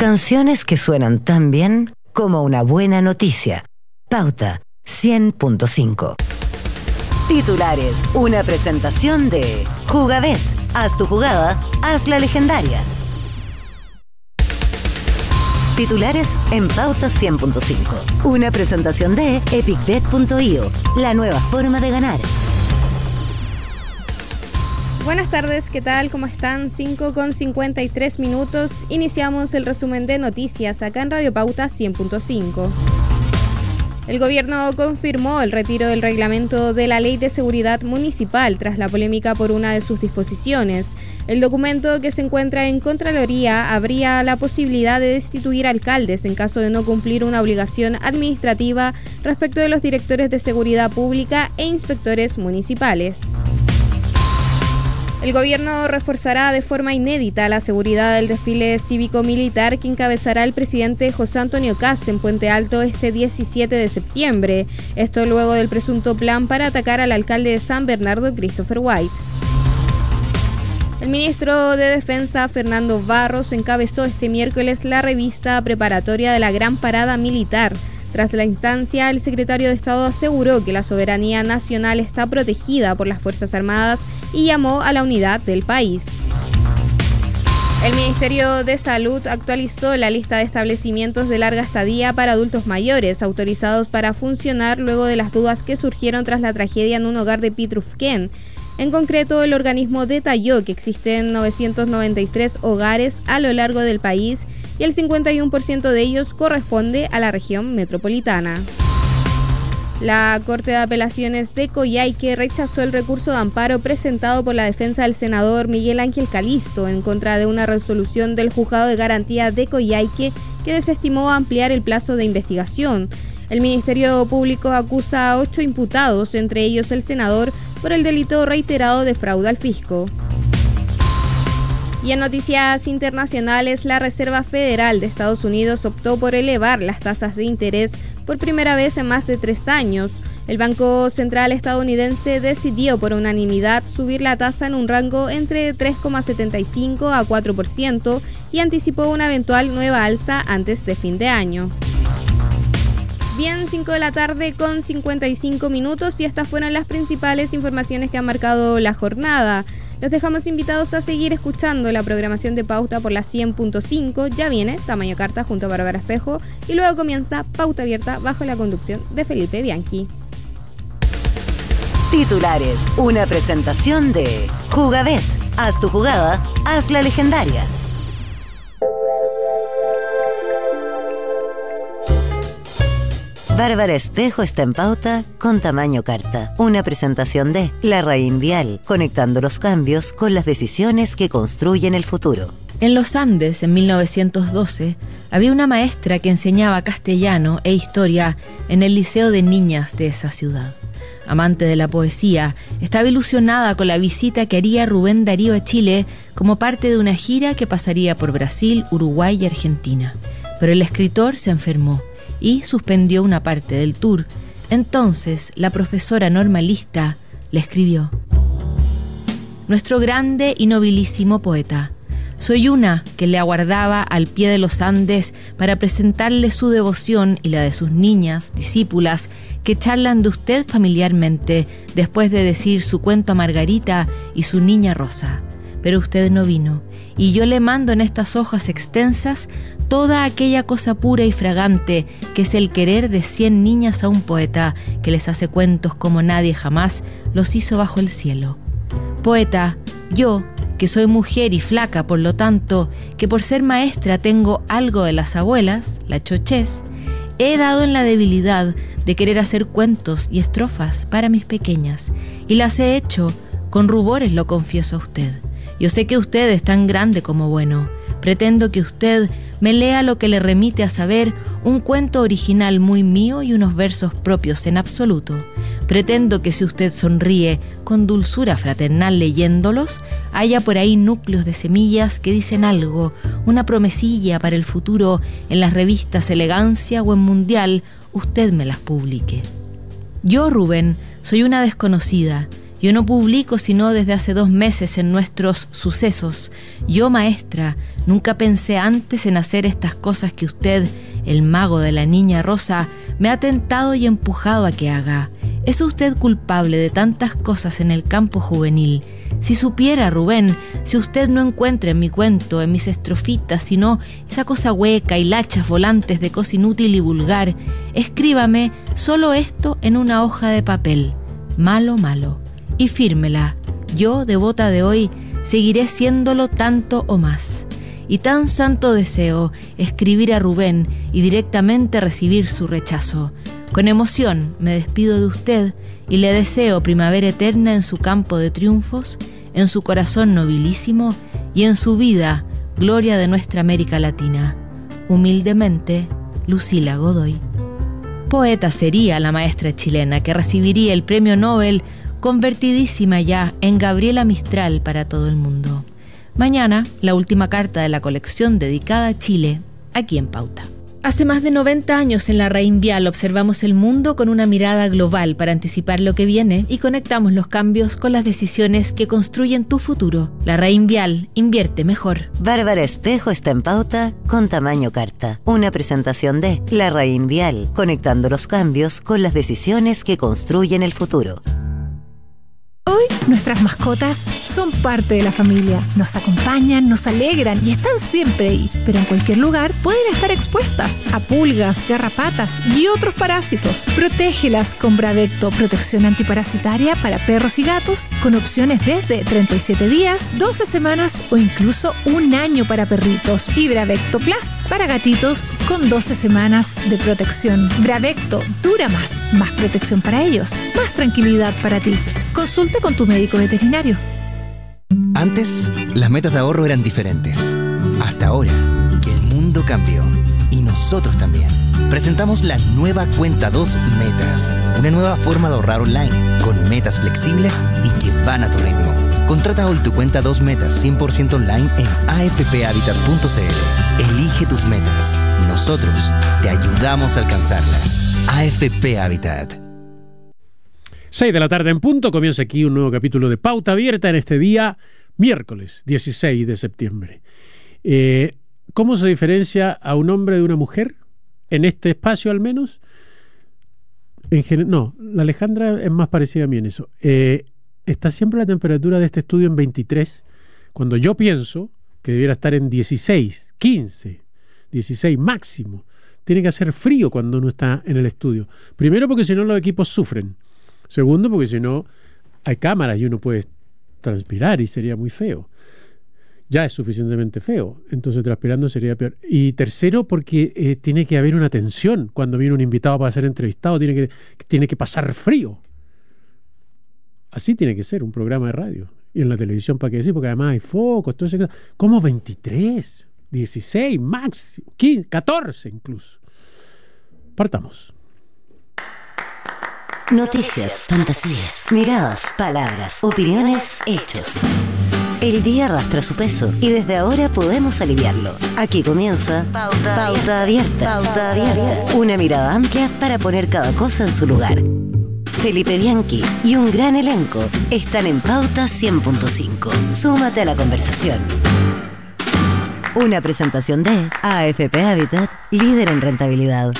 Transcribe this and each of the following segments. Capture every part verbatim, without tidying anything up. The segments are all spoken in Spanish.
Canciones que suenan tan bien como una buena noticia. Pauta cien punto cinco. Titulares, una presentación de Jugabet. Haz tu jugada, haz la legendaria. Titulares en Pauta cien punto cinco. Una presentación de epicbet punto io, la nueva forma de ganar. Buenas tardes, ¿qué tal? ¿Cómo están? cinco con cincuenta y tres minutos. Iniciamos el resumen de noticias acá en Radio Pauta cien punto cinco. El gobierno confirmó el retiro del reglamento de la Ley de Seguridad Municipal tras la polémica por una de sus disposiciones. El documento, que se encuentra en Contraloría, abría la posibilidad de destituir alcaldes en caso de no cumplir una obligación administrativa respecto de los directores de seguridad pública e inspectores municipales. El gobierno reforzará de forma inédita la seguridad del desfile cívico-militar que encabezará el presidente José Antonio Kast en Puente Alto este diecisiete de septiembre. Esto luego del presunto plan para atacar al alcalde de San Bernardo, Christopher White. El ministro de Defensa, Fernando Barros, encabezó este miércoles la revista preparatoria de la Gran Parada Militar. Tras la instancia, el secretario de Estado aseguró que la soberanía nacional está protegida por las Fuerzas Armadas y llamó a la unidad del país. El Ministerio de Salud actualizó la lista de establecimientos de larga estadía para adultos mayores autorizados para funcionar luego de las dudas que surgieron tras la tragedia en un hogar de Pitrufquén. En concreto, el organismo detalló que existen novecientos noventa y tres hogares a lo largo del país y el cincuenta y uno por ciento de ellos corresponde a la región metropolitana. La Corte de Apelaciones de Coyhaique rechazó el recurso de amparo presentado por la defensa del senador Miguel Ángel Calisto en contra de una resolución del Juzgado de Garantía de Coyhaique que desestimó ampliar el plazo de investigación. El Ministerio Público acusa a ocho imputados, entre ellos el senador, por el delito reiterado de fraude al fisco. Y en noticias internacionales, la Reserva Federal de Estados Unidos optó por elevar las tasas de interés por primera vez en más de tres años. El Banco Central estadounidense decidió por unanimidad subir la tasa en un rango entre tres coma setenta y cinco a cuatro por ciento y anticipó una eventual nueva alza antes de fin de año. Bien, cinco de la tarde con cincuenta y cinco minutos y estas fueron las principales informaciones que han marcado la jornada. Los dejamos invitados a seguir escuchando la programación de Pauta por la cien punto cinco. Ya viene Tamaño Carta junto a Bárbara Espejo y luego comienza Pauta Abierta bajo la conducción de Felipe Bianchi. Titulares, una presentación de Jugabet. Haz tu jugada, haz la legendaria. Bárbara Espejo está en Pauta con Tamaño Carta. Una presentación de La Raín Vial, conectando los cambios con las decisiones que construyen el futuro. En los Andes, en mil novecientos doce, había una maestra que enseñaba castellano e historia en el Liceo de Niñas de esa ciudad. Amante de la poesía, estaba ilusionada con la visita que haría Rubén Darío a Chile como parte de una gira que pasaría por Brasil, Uruguay y Argentina. Pero el escritor se enfermó y suspendió una parte del tour. Entonces, la profesora normalista le escribió: Nuestro grande y nobilísimo poeta, soy una que le aguardaba al pie de los Andes para presentarle su devoción y la de sus niñas, discípulas, que charlan de usted familiarmente después de decir su cuento a Margarita y su niña Rosa. Pero usted no vino, y yo le mando en estas hojas extensas toda aquella cosa pura y fragante que es el querer de cien niñas a un poeta que les hace cuentos como nadie jamás los hizo bajo el cielo. Poeta, yo, que soy mujer y flaca, por lo tanto, que por ser maestra tengo algo de las abuelas, la chochez, he dado en la debilidad de querer hacer cuentos y estrofas para mis pequeñas, y las he hecho con rubores, lo confieso a usted. Yo sé que usted es tan grande como bueno. Pretendo que usted me lea lo que le remite a saber un cuento original muy mío y unos versos propios en absoluto. Pretendo que si usted sonríe con dulzura fraternal leyéndolos, haya por ahí núcleos de semillas que dicen algo, una promesilla para el futuro en las revistas Elegancia o en Mundial, usted me las publique. Yo, Rubén, soy una desconocida Yo no publico sino desde hace dos meses en nuestros sucesos. Yo, maestra, nunca pensé antes en hacer estas cosas que usted, el mago de la niña rosa, me ha tentado y empujado a que haga. ¿Es usted culpable de tantas cosas en el campo juvenil? Si supiera, Rubén, si usted no encuentra en mi cuento, en mis estrofitas, sino esa cosa hueca y lachas volantes de cosa inútil y vulgar, escríbame solo esto en una hoja de papel. Malo, malo. Y fírmela. Yo, devota de hoy, seguiré siéndolo tanto o más. Y tan santo deseo escribir a Rubén y directamente recibir su rechazo. Con emoción me despido de usted y le deseo primavera eterna en su campo de triunfos, en su corazón nobilísimo y en su vida, gloria de nuestra América Latina. Humildemente, Lucila Godoy. Poeta sería la maestra chilena que recibiría el premio Nobel, convertidísima ya en Gabriela Mistral para todo el mundo. Mañana, la última carta de la colección dedicada a Chile, aquí en Pauta. Hace más de noventa años en la Reinvial observamos el mundo con una mirada global para anticipar lo que viene y conectamos los cambios con las decisiones que construyen tu futuro. La Reinvial, invierte mejor. Bárbara Espejo está en Pauta con tamaño carta. Una presentación de La Reinvial, conectando los cambios con las decisiones que construyen el futuro. Hoy nuestras mascotas son parte de la familia, nos acompañan, nos alegran y están siempre ahí, pero en cualquier lugar pueden estar expuestas a pulgas, garrapatas y otros parásitos. Protégelas con Bravecto, protección antiparasitaria para perros y gatos, con opciones desde treinta y siete días, doce semanas o incluso un año para perritos. Y Bravecto Plus para gatitos con doce semanas de protección. Bravecto dura más, más protección para ellos, más tranquilidad para ti. Consulta con tu médico veterinario. Antes, las metas de ahorro eran diferentes. Hasta ahora, que el mundo cambió. Y nosotros también. Presentamos la nueva Cuenta dos Metas. Una nueva forma de ahorrar online, con metas flexibles y que van a tu ritmo. Contrata hoy tu Cuenta dos Metas cien por ciento online en a f p habitat punto c l. Elige tus metas. Nosotros te ayudamos a alcanzarlas. A F P Habitat. seis de la tarde en punto, comienza aquí un nuevo capítulo de Pauta Abierta en este día, miércoles dieciséis de septiembre. Eh, ¿Cómo se diferencia a un hombre de una mujer? En este espacio al menos. En gen- no, la Alejandra es más parecida a mí en eso. Eh, está siempre la temperatura de este estudio en veintitrés, cuando yo pienso que debiera estar en dieciséis, quince, dieciséis máximo. Tiene que hacer frío cuando uno está en el estudio. Primero porque si no los equipos sufren. Segundo, porque si no, hay cámaras y uno puede transpirar y sería muy feo. Ya es suficientemente feo, entonces transpirando sería peor. Y tercero, porque eh, tiene que haber una tensión. Cuando viene un invitado para ser entrevistado, tiene que, tiene que pasar frío. Así tiene que ser un programa de radio. Y en la televisión, ¿para qué decir? Porque además hay focos, todo eso. ¿Cómo veintitrés? dieciséis, máximo, quince, catorce incluso. Partamos. Noticias, fantasías, miradas, palabras, opiniones, hechos. El día arrastra su peso y desde ahora podemos aliviarlo. Aquí comienza Pauta, Pauta Abierta. Pauta Abierta. Una mirada amplia para poner cada cosa en su lugar. Felipe Bianchi y un gran elenco están en Pauta cien punto cinco. Súmate a la conversación. Una presentación de A F P Habitat, líder en rentabilidad.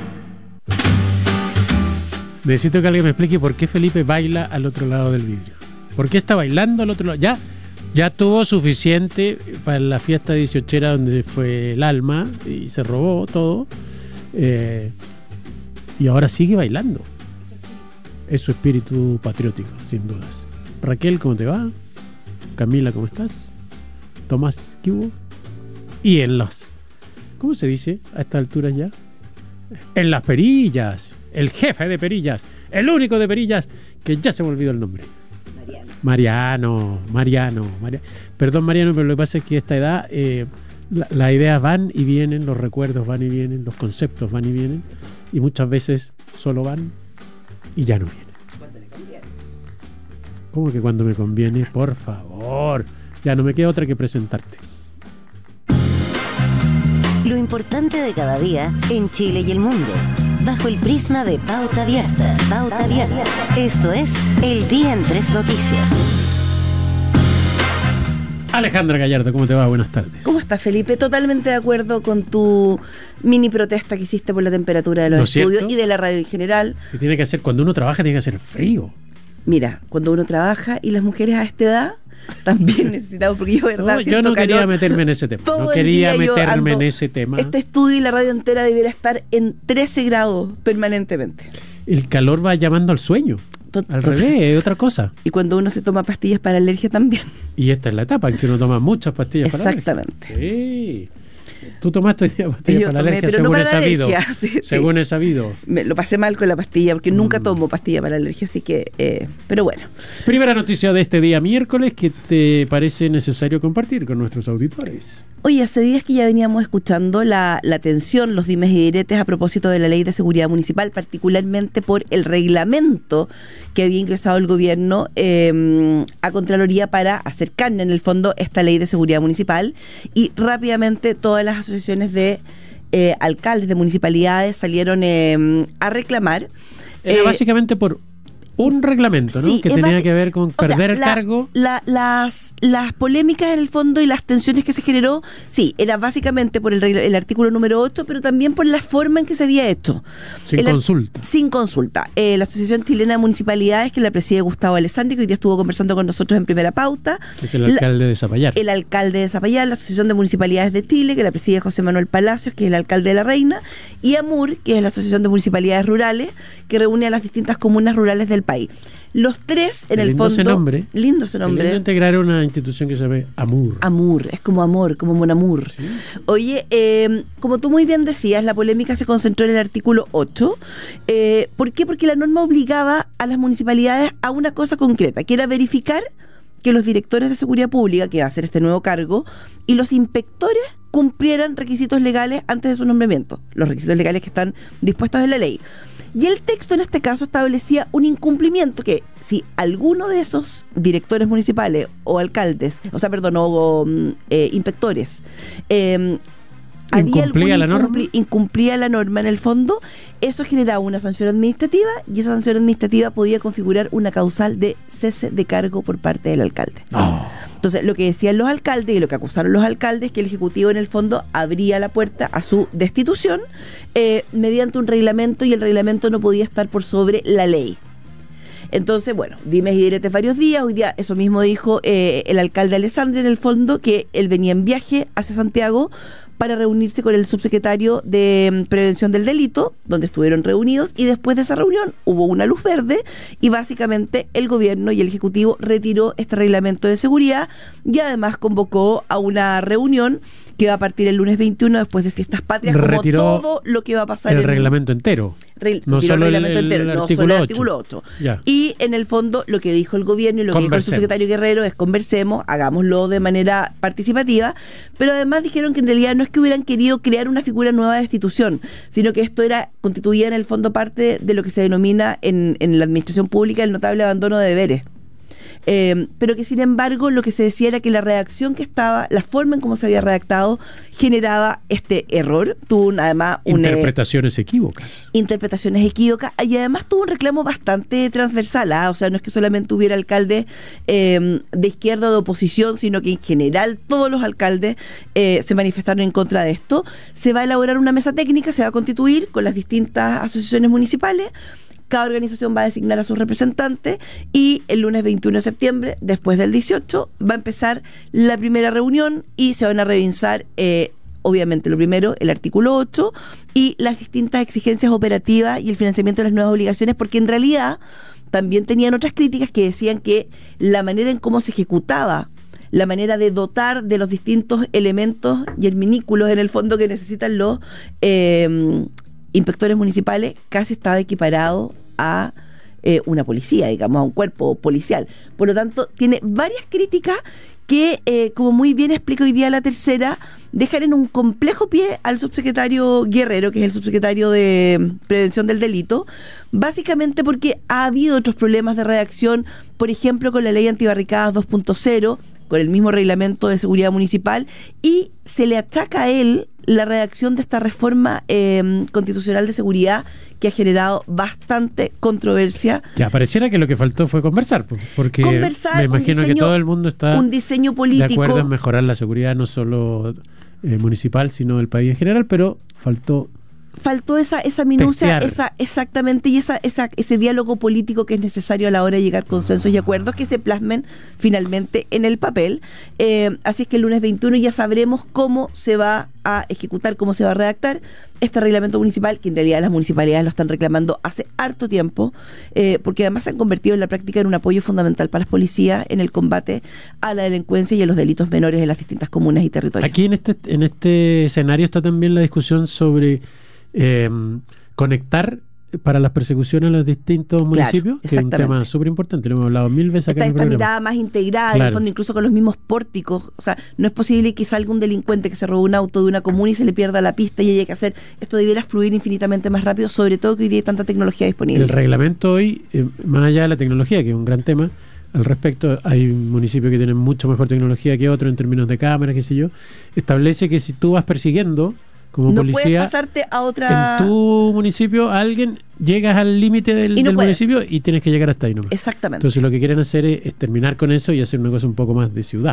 Necesito que alguien me explique por qué Felipe baila al otro lado del vidrio. ¿Por qué está bailando al otro lado? Ya, ya tuvo suficiente para la fiesta dieciochera donde fue el alma y se robó todo. Eh, y ahora sigue bailando. Es su espíritu patriótico, sin dudas. Raquel, ¿cómo te va? Camila, ¿cómo estás? Tomás, ¿qué hubo? Y en los... ¿Cómo se dice a esta altura ya? En las perillas. El jefe de perillas, el único de perillas, que ya se me olvidó el nombre. Mariano. Mariano, Mariano. Mariano. Perdón, Mariano, pero lo que pasa es que a esta edad eh, la, las ideas van y vienen, los recuerdos van y vienen, los conceptos van y vienen, y muchas veces solo van y ya no vienen. ¿Cómo que cuando me conviene? Por favor, ya no me queda otra que presentarte. Lo importante de cada día en Chile y el mundo. bajo el prisma de Pauta Abierta. Pauta Abierta. Esto es El Día en Tres Noticias. Alejandra Gallardo, ¿cómo te va? Buenas tardes. ¿Cómo estás, Felipe? Totalmente de acuerdo con tu mini protesta que hiciste por la temperatura de los ¿No estudios cierto? y de la radio en general. Si tiene que hacer, cuando uno trabaja tiene que hacer frío. Mira, cuando uno trabaja y las mujeres a esta edad también necesitamos, porque yo, verdad, No, yo siento no quería calor meterme en ese tema. todo No el quería día. Yo meterme ando- en ese tema. Este estudio y la radio entera debiera estar en trece grados permanentemente. El calor va llamando al sueño. Tot- Al tot- revés, es otra cosa. Y cuando uno se toma pastillas para alergia también. Y esta es la etapa en que uno toma muchas pastillas para la alergia. Exactamente. Sí. Tú tomaste hoy día pastillas Yo para la tomé, alergia, pero no según para he la sabido. alergia, sí, sí. según he sabido. Me, lo pasé mal con la pastilla, porque nunca Mm. tomo pastilla para alergia, así que... Eh, pero bueno. Primera noticia de este día miércoles que te parece necesario compartir con nuestros auditores. Oye, hace días que ya veníamos escuchando la, la tensión, los dimes y diretes a propósito de la Ley de Seguridad Municipal, particularmente por el reglamento que había ingresado el gobierno eh, a Contraloría para hacer carne, en el fondo, esta Ley de Seguridad Municipal. Y rápidamente todas las asociaciones de eh, alcaldes de municipalidades salieron eh, a reclamar. Era Eh, básicamente por un reglamento, ¿no? Sí, que es tenía basi- que ver con o sea, perder el la- cargo. la- las, las polémicas en el fondo y las tensiones que se generó, sí, era básicamente por el, regla- el artículo número ocho, pero también por la forma en que se había hecho. Sin El ar- consulta. Sin consulta. Eh, la Asociación Chilena de Municipalidades, que la preside Gustavo Alessandri, que hoy día estuvo conversando con nosotros en Primera Pauta. Es el La- alcalde de Zapallar. El alcalde de Zapallar, la Asociación de Municipalidades de Chile, que la preside José Manuel Palacios, que es el alcalde de La Reina, y AMUR, que es la Asociación de Municipalidades Rurales, que reúne a las distintas comunas rurales del país. Los tres, en Qué el lindo fondo... ese nombre. Lindo ese Qué lindo nombre. integrar una institución que se llame AMUR. Amor, es como amor, como Mon Amour. Sí. Oye, eh, como tú muy bien decías, la polémica se concentró en el artículo ocho. Eh, ¿Por qué? Porque la norma obligaba a las municipalidades a una cosa concreta, que era verificar que los directores de seguridad pública, que va a ser este nuevo cargo, y los inspectores cumplieran requisitos legales antes de su nombramiento, los requisitos legales que están dispuestos en la ley. Y el texto en este caso establecía un incumplimiento que si alguno de esos directores municipales o alcaldes, o sea, perdón, o mm, eh, inspectores, eh, había ¿Incumplía algún la norma? incumpli- incumplía la norma en el fondo, eso generaba una sanción administrativa y esa sanción administrativa podía configurar una causal de cese de cargo por parte del alcalde. Oh. Entonces, lo que decían los alcaldes y lo que acusaron los alcaldes es que el Ejecutivo en el fondo abría la puerta a su destitución eh, mediante un reglamento y el reglamento no podía estar por sobre la ley. Entonces, bueno, dimes y diretes varios días. Hoy día eso mismo dijo eh, el alcalde Alessandri en el fondo, que él venía en viaje hacia Santiago para reunirse con el subsecretario de mm, Prevención del Delito, donde estuvieron reunidos, y después de esa reunión hubo una luz verde y básicamente el gobierno y el Ejecutivo retiró este reglamento de seguridad y además convocó a una reunión que va a partir el lunes veintiuno después de Fiestas Patrias, como Retiró todo lo que va a pasar El en reglamento entero. Re- No tiró solo el- reglamento el- entero, el no artículo solo el ocho. artículo ocho. Ya. Y en el fondo lo que dijo el gobierno y lo que dijo el Conversemos. subsecretario Guerrero es conversemos, hagámoslo de manera participativa, pero además dijeron que en realidad no es que hubieran querido crear una figura nueva de destitución, sino que esto era constituía en el fondo parte de lo que se denomina en, en la administración pública el notable abandono de deberes. Eh, pero que sin embargo lo que se decía era que la redacción que estaba, la forma en cómo se había redactado generaba este error, tuvo un- además un, eh, Interpretaciones equívocas. interpretaciones equívocas y además tuvo un reclamo bastante transversal, ¿ah? O sea, no es que solamente hubiera alcaldes eh, de izquierda o de oposición, sino que en general todos los alcaldes eh, se manifestaron en contra de esto. Se va a elaborar una mesa técnica, se va a constituir con las distintas asociaciones municipales. Cada organización va a designar a sus representantes y el lunes veintiuno de septiembre, después del dieciocho, va a empezar la primera reunión y se van a revisar, eh, obviamente, lo primero, el artículo ocho y las distintas exigencias operativas y el financiamiento de las nuevas obligaciones, porque en realidad también tenían otras críticas que decían que la manera en cómo se ejecutaba, la manera de dotar de los distintos elementos y adminículos en el fondo que necesitan los eh, inspectores municipales casi estaba equiparado a eh, una policía, digamos, a un cuerpo policial. Por lo tanto, tiene varias críticas que, eh, como muy bien explica hoy día La Tercera, dejan en un complejo pie al subsecretario Guerrero, que es el subsecretario de Prevención del Delito, básicamente porque ha habido otros problemas de redacción, por ejemplo, con la ley antibarricadas dos punto cero, con el mismo reglamento de seguridad municipal, y se le achaca a él la redacción de esta reforma eh, constitucional de seguridad que ha generado bastante controversia. Ya, pareciera que lo que faltó fue conversar, porque conversar, me imagino diseño, que todo el mundo está un diseño político, de acuerdo en mejorar la seguridad no solo eh, municipal, sino del país en general, pero faltó... Faltó esa esa minucia, esa exactamente, y esa, esa ese diálogo político que es necesario a la hora de llegar a consensos y acuerdos que se plasmen finalmente en el papel. Eh, así es que el lunes veintiuno ya sabremos cómo se va a ejecutar, cómo se va a redactar este reglamento municipal, que en realidad las municipalidades lo están reclamando hace harto tiempo, eh, porque además se han convertido en la práctica en un apoyo fundamental para las policías en el combate a la delincuencia y a los delitos menores en las distintas comunas y territorios. Aquí en este, en este escenario está también la discusión sobre Eh, conectar para las persecuciones en los distintos municipios, claro, que es un tema súper importante, lo hemos hablado mil veces acá Está en el esta programa. mirada más integrada, Claro. en el fondo incluso con los mismos pórticos. O sea, no es posible que salga un delincuente que se robó un auto de una comuna y se le pierda la pista y haya que hacer, esto debiera fluir infinitamente más rápido, sobre todo que hoy día hay tanta tecnología disponible. El reglamento hoy, eh, más allá de la tecnología, que es un gran tema al respecto, hay municipios que tienen mucho mejor tecnología que otros en términos de cámaras, qué sé yo, establece que si tú vas persiguiendo como no policía, puedes pasarte a otra... en tu municipio a alguien, llegas al límite del, Y no del puedes. municipio y tienes que llegar hasta ahí nomás. Exactamente. Entonces lo que quieren hacer es, es terminar con eso y hacer una cosa un poco más de ciudad.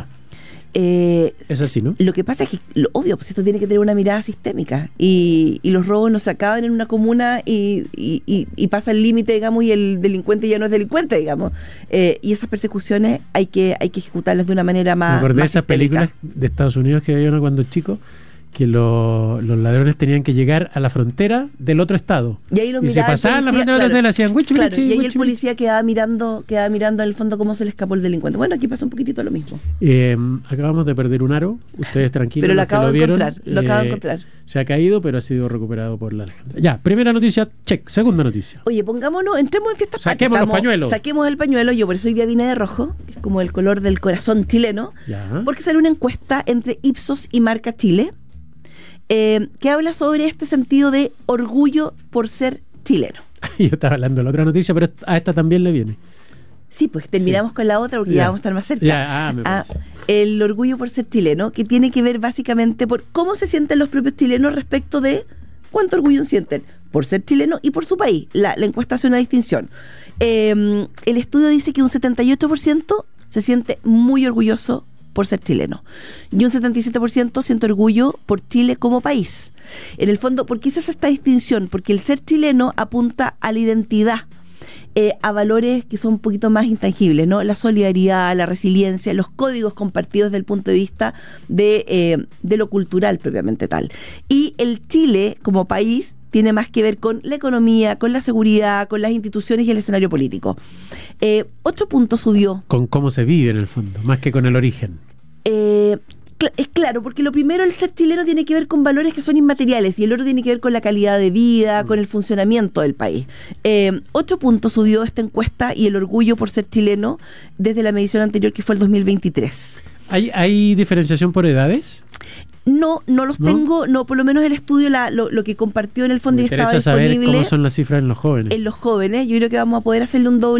Eh, Es así, ¿no? Lo que pasa es que, lo obvio, pues esto tiene que tener una mirada sistémica y, y los robos no se acaban en una comuna y, y, y, y pasa el límite, digamos, y el delincuente ya no es delincuente, digamos. Eh, y esas persecuciones hay que hay que ejecutarlas de una manera más Me acordé de más esas sistémica. películas de Estados Unidos que había uno cuando chico, que lo- los ladrones tenían que llegar a la frontera del otro estado. Y ahí lo Y se miraba el pasaban la policía, frontera del otro estado y le hacían huichi, Claro, huichi, y ahí el huichi, policía quedaba mirando, quedaba mirando en el fondo cómo se le escapó el delincuente. Bueno, aquí pasa un poquitito lo mismo. Eh, acabamos de perder un aro, ustedes tranquilos. Pero lo los que acabo de vieron, encontrar, lo acabo de eh, encontrar. Se ha caído, pero ha sido recuperado por la Alejandra. Ya, primera noticia, check. Segunda noticia. Oye, pongámonos, entremos en fiesta. Saquemos los pañuelos. Saquemos el pañuelo. Yo por eso hoy día vine de rojo, que es como el color del corazón chileno. Ya. Porque sale una encuesta entre Ipsos y Marca Chile, eh, que habla sobre este sentido de orgullo por ser chileno. Yo estaba hablando de la otra noticia, pero a esta también le viene. Sí, pues terminamos Sí. con la otra porque Ya. ya vamos a estar más cerca. Ya, ah, me Ah, parece. el orgullo por ser chileno, que tiene que ver básicamente por cómo se sienten los propios chilenos respecto de cuánto orgullo sienten por ser chileno y por su país. La, la encuesta hace una distinción. Eh, el estudio dice que un setenta y ocho por ciento se siente muy orgulloso por ser chileno y un setenta y siete por ciento siente orgullo por Chile como país. En el fondo, ¿por qué se hace esta distinción? Porque el ser chileno apunta a la identidad, eh, a valores que son un poquito más intangibles, ¿no? La solidaridad, la resiliencia, los códigos compartidos desde el punto de vista de, eh, de lo cultural propiamente tal. Y el Chile como país tiene más que ver con la economía, con la seguridad, con las instituciones y el escenario político. Eh, ocho puntos subió. Con cómo se vive en el fondo, más que con el origen. Eh, cl- es claro, porque lo primero, el ser chileno tiene que ver con valores que son inmateriales y el otro tiene que ver con la calidad de vida, con el funcionamiento del país. Eh, ocho puntos subió esta encuesta y el orgullo por ser chileno desde la medición anterior, que fue el dos mil veintitrés. ¿Hay, hay diferenciación por edades? No, no los ¿No? tengo, no, por lo menos el estudio, la, lo, lo que compartió en el fondo Me y estaba interesa saber disponible cómo son las cifras en los jóvenes. en los jóvenes. Yo creo que vamos a poder hacerle un doble